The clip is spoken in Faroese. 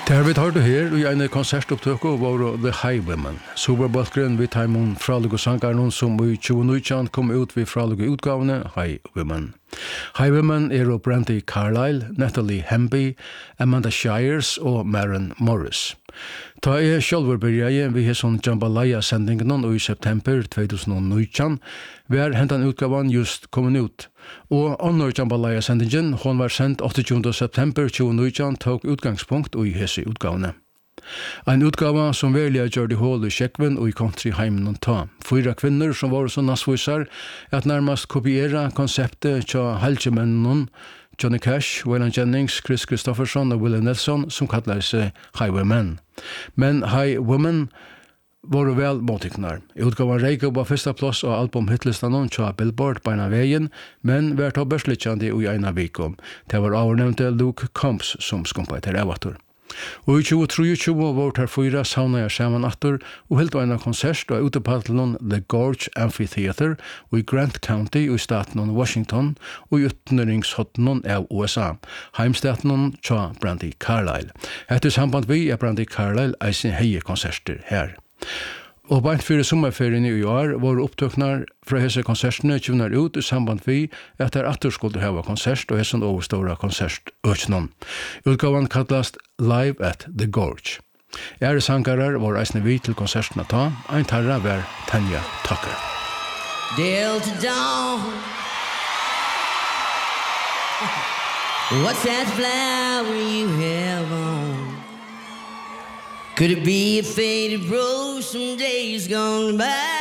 Der vi tar det her i en konsertopptøk var The Highwaymen. Superbolkeren vi tar imon fralige sangeren som i 2019 kom ut ved fralige utgavene Highwaymen. Highwaymen Brandy Carlile, Natalie Hemby, Amanda Shires og Maren Morris. Ta sjálfur byrjaði við hesum jambalaya-sendingen i september 2019, var hentan utgavan just kommet ut. Og annor jambalaya-sendingen, hon var sendt 28. september 2019, tok utgangspunkt i hese utgavene. Ein utgava som verlig gjør det hål i kjekven og i countryheimen og ta. 4 kvinner som var så nassvisar at nærmast kopiera konseptet tja halvkjemennene Johnny Cash, Waylon Jennings, Chris Christopherson og Willie Nelson som kallar seg Highwaymen. Men Highwaymen var vel motiknar. Utgavan reik på fyrsta plass av album-hitlistanon tja Billboard beina vegin, men vært av børslittjandi i eina vikom. Det var avnevnte Luke Combs som skumpa etter avator. Og i 2023 var her 4 sauna jeg saman attor og helt av en konsert og utepattelon The Gorge Amphitheater i Grant County i staten Washington og i utenringshotten av USA. Heimstaten tja Brandy Carlile. Etter samband vi Brandy Carlile eisen heie konserter her. Og beint fyrir sommerferien i år var opptøknar fra hese konsertene kjønner ut i samband vi at der atter skulle hava konsert og hesen overstora konsert øknon. Utgavan kallast Live at the Gorge. Sangarar var eisne vi til konsertene ta, ein tarra var Tanya Tucker. Delta Dawn, what's that flower you have on? Could it be a faded rose from days gone by?